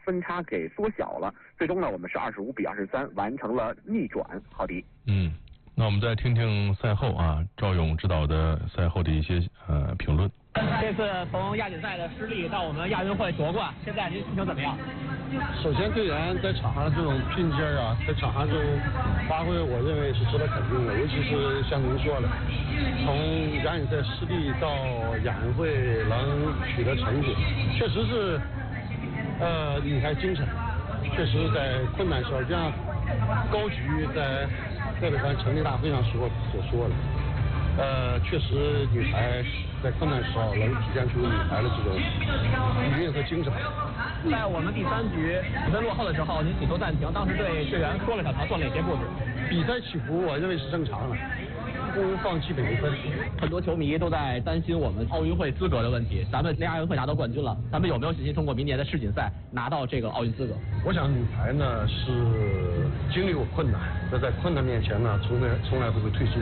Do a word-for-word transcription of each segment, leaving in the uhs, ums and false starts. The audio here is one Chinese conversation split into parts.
分差给缩小了。最终呢，我们是二十五比二十三完成了逆转。郝迪， 嗯，那我们再听听赛后啊，赵勇指导的赛后的一些呃评论。 这次从亚锦赛的失利到我们亚运会夺冠，现在您心情怎么样？ 首先，队员在场上这种拼劲儿啊，在场上这种发挥，我认为是值得肯定的。尤其是像您说的，从亚锦赛失利到亚运会能取得成绩，确实是呃女排精神。确实在困难时候，就像高菊在代表团成绩大会上说所说的，呃，确实女排在困难时候能体现出女排的这种底蕴和精神。 在我们第三局比分落后的时候，您请求暂停，当时对队员说了什么？做了哪些布置？ 比赛起伏，我认为是正常的，不放弃每一分。 很多球迷都在担心我们奥运会资格的问题。咱们亚运会拿到冠军了，咱们有没有信心通过明年的世锦赛拿到这个奥运资格？ 我想女排呢是经历过困难，那在困难面前呢，从来从来不会退缩。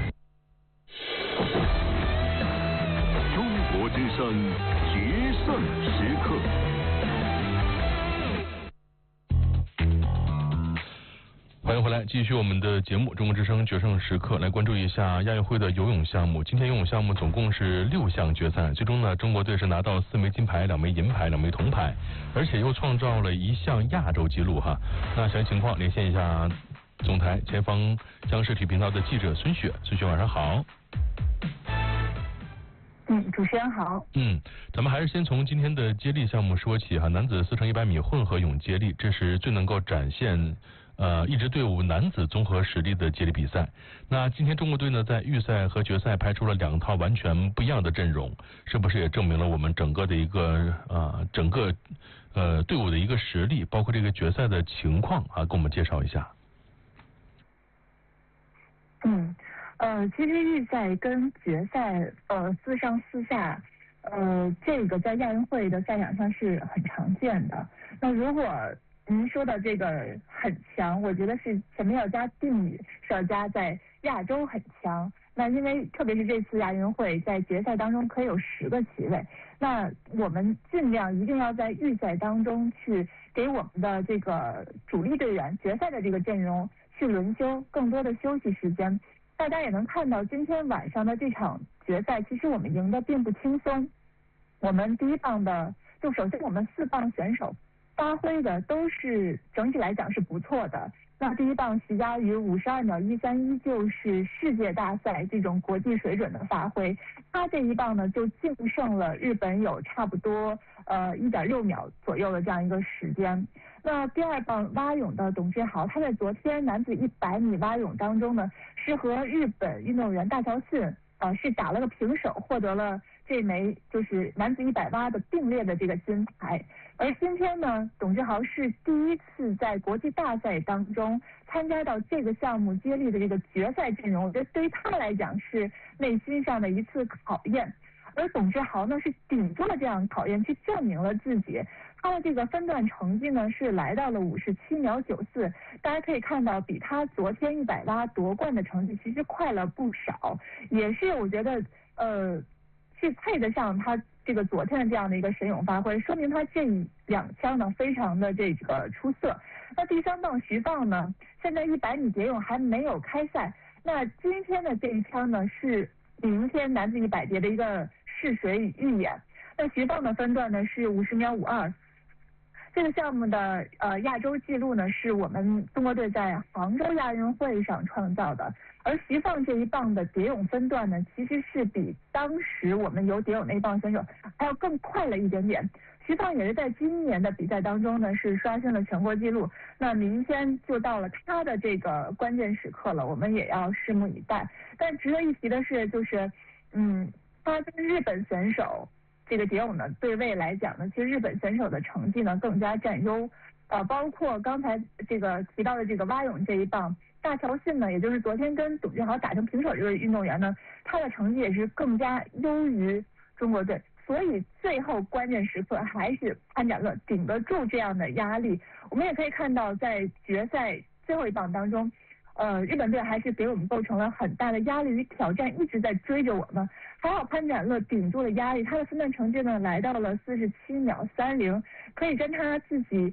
中国之声决胜时刻。 欢迎回来，继续我们的节目《中国之声决胜时刻》，来关注一下亚运会的游泳项目。今天游泳项目总共是六项决赛，最终呢，中国队是拿到四枚金牌、两枚银牌、两枚铜牌，而且又创造了一项亚洲纪录哈。那详细情况连线一下总台前方央视体育频道的记者孙雪，孙雪晚上好。 嗯，主持人好。 嗯，咱们还是先从今天的接力项目说起哈。男子四乘一百米混合泳接力，这是最能够展现呃一支队伍男子综合实力的接力比赛。那今天中国队呢，在预赛和决赛排出了两套完全不一样的阵容，是不是也证明了我们整个的一个呃整个呃队伍的一个实力，包括这个决赛的情况啊，给我们介绍一下。 嗯。呃，其实预赛跟决赛，呃，四上四下，呃，这个在亚运会的赛场上是很常见的。那如果您说的这个很强，我觉得是前面要加定语，是要加在亚洲很强。那因为特别是这次亚运会在决赛当中可以有十个席位，那我们尽量一定要在预赛当中去给我们的这个主力队员决赛的这个阵容去轮休，更多的休息时间。大家也能看到，今天晚上的这场决赛，其实我们赢得并不轻松。我们第一棒的，就首先我们四棒选手发挥的都是整体来讲是不错的。那第一棒徐嘉余五十二秒一三，依旧是世界大赛这种国际水准的发挥。他这一棒呢，就净胜了日本有差不多呃一点六秒左右的这样一个时间。那第二棒蛙泳的董志豪，他在昨天男子一百米蛙泳当中呢，是和日本运动员大桥信呃是打了个平手，获得了这枚就是男子一百蛙的并列的这个金牌。而今天呢，董志豪是第一次在国际大赛当中参加到这个项目接力的这个决赛阵容，我觉得对于他来讲是内心上的一次考验。而董志豪呢是顶住了这样考验，去证明了自己。他的这个分段成绩呢是来到了五十七秒九四，大家可以看到比他昨天一百蛙夺冠的成绩其实快了不少，也是我觉得呃是配得上他这个昨天的这样的一个神勇发挥，说明他这两枪呢非常的这个出色。那第三棒徐放呢，现在一百米蝶泳还没有开赛，那今天的这一枪呢是明天男子一百蝶的一个试水与预演。那徐放的分段呢是五十秒五二，这个项目的呃亚洲纪录呢是我们中国队在杭州亚运会上创造的。而徐放这一棒的蝶泳分段呢，其实是比当时我们游蝶泳那一棒选手还要更快了一点点。徐放也是在今年的比赛当中呢是刷新了全国纪录，那明天就到了他的这个关键时刻了，我们也要拭目以待。但值得一提的是，就是嗯，他跟日本选手这个蝶泳的对位来讲呢，其实日本选手的成绩呢更加占优，呃，包括刚才这个提到的这个蛙泳这一棒，大桥信呢，也就是昨天跟董志豪打成平手这位运动员呢，他的成绩也是更加优于中国队，所以最后关键时刻还是潘展乐顶得住这样的压力。我们也可以看到，在决赛最后一棒当中，呃，日本队还是给我们构成了很大的压力与挑战，一直在追着我们。还好潘展乐顶住了压力，他的分段成绩呢来到了四十七秒三零，可以跟他自己